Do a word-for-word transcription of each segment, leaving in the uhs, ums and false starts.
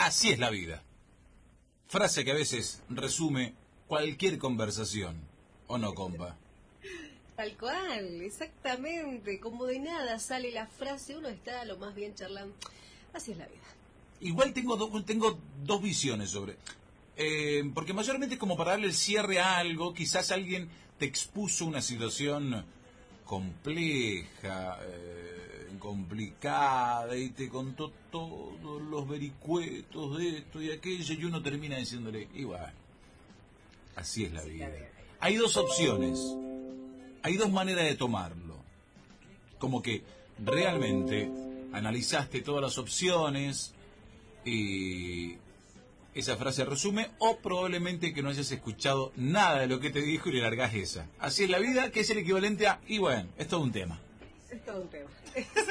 así es la vida. Frase que a veces resume cualquier conversación, ¿o no, compa? Tal cual, exactamente. Como de nada sale la frase, uno está lo más bien charlando. Así es la vida. Igual tengo, do, tengo dos visiones sobre... Eh, porque mayormente es como para darle el cierre a algo, quizás alguien te expuso una situación compleja, eh, complicada, y te contó todos los vericuetos de esto y aquello, y uno termina diciéndole, igual, así es la vida. Hay dos opciones, hay dos maneras de tomarlo. Como que realmente analizaste todas las opciones y esa frase resume, o probablemente que no hayas escuchado nada de lo que te dijo y le largás esa. Así es la vida, que es el equivalente a, y bueno, es todo un tema. Es todo un tema.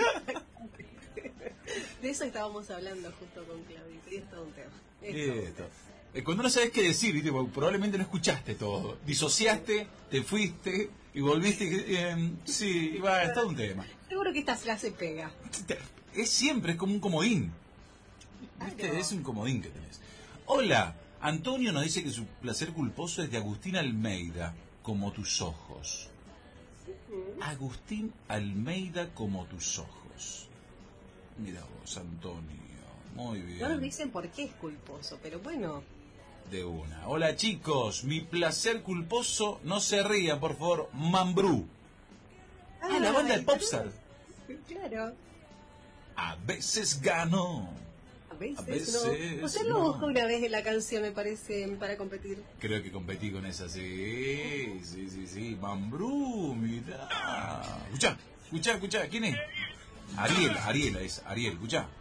De eso estábamos hablando justo con Claudito, y es todo un tema. Es todo un tema. Eh, Cuando no sabes qué decir, ¿viste? Porque probablemente no escuchaste todo. Disociaste, te fuiste y volviste. Y, eh, sí, va, es todo un tema. Seguro que esta frase pega. Es siempre, es como un comodín. ¿Viste? Claro. Es un comodín que tenés. Hola, Antonio nos dice que su placer culposo es de Agustín Almeida, como tus ojos. Uh-huh. Agustín Almeida, como tus ojos. Mira vos, Antonio. Muy bien. No nos dicen por qué es culposo, pero bueno. De una. Hola chicos, mi placer culposo, no se rían, por favor, Mambrú. Ah, ah la banda de Popstar. Claro. A veces gano. A veces, a veces no. Usted lo buscó una vez en la canción, me parece, para competir. Creo que competí con esa, sí, sí, sí, sí. Mambrú, mirá. Escuchá, escuchá, escuchá, ¿quién es? Ariel, Ariel es, Ariel, escuchá.